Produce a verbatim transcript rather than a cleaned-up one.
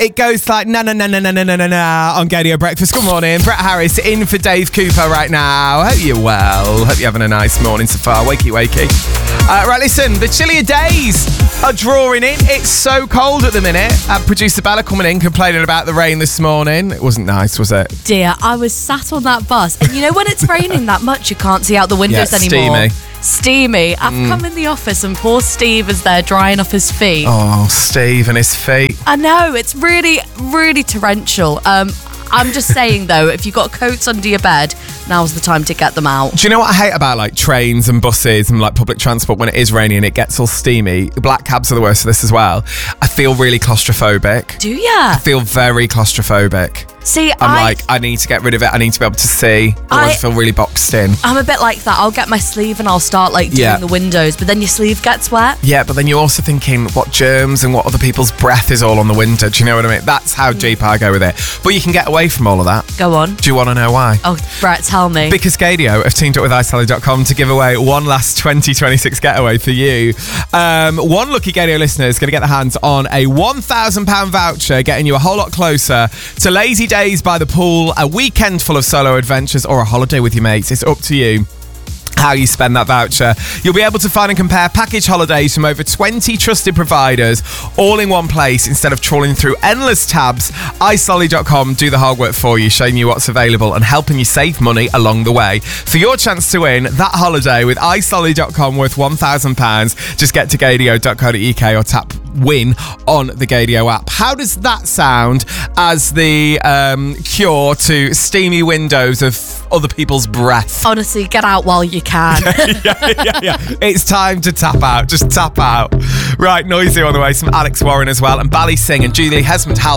it goes like na na na na na na na na na on Gaydio Breakfast. Good morning, Brett Harris in for Dave Cooper right now. Hope you're well. Hope you're having a nice morning so far. Wakey, wakey. Uh, right, listen, the chillier days are drawing in. It's so cold at the minute. Uh, producer Bella coming in complaining about the rain this morning. It wasn't nice, was it? Dear, I was sat on that bus, and you know when it's raining that much, you can't see out the windows yeah, anymore. Steamy. Steamy. I've mm. come in the office and poor Steve is there drying off his feet. Oh, Steve and his feet. I know, it's really, really torrential. Um, I'm just saying though, if you've got coats under your bed, now's the time to get them out. Do you know what I hate about like trains and buses and like public transport when it is raining and it gets all steamy? Black cabs are the worst of this as well. I feel really claustrophobic. Do ya? I feel very claustrophobic. See, I'm I, like, I need to get rid of it. I need to be able to see. I, I want to feel really boxed in. I'm a bit like that. I'll get my sleeve and I'll start like doing yeah. the windows, but then your sleeve gets wet. Yeah, but then you're also thinking what germs and what other people's breath is all on the window. Do you know what I mean? That's how deep I go with it. But you can get away from all of that. Go on. Do you want to know why? Oh, Brett, tell me. Because Gaydio have teamed up with i sally dot com to give away one last twenty twenty-six getaway for you. Um, one lucky Gaydio listener is going to get their hands on a one thousand pounds voucher, getting you a whole lot closer to lazy days by the pool, a weekend full of solo adventures, or a holiday with your mates. It's up to you how you spend that voucher. You'll be able to find and compare package holidays from over twenty trusted providers all in one place instead of trawling through endless tabs. i sally dot com do the hard work for you, showing you what's available and helping you save money along the way. For your chance to win that holiday with i sally dot com worth one thousand pounds, just get to gaydio dot co dot uk or tap win on the Gaydio app. How does that sound as the um, cure to steamy windows of other people's breath? Honestly, get out while you can. yeah, yeah, yeah. It's time to tap out. Just tap out. Right, Noisy on the way. Some Alex Warren as well. And Bally Singh and Julie Hesmond.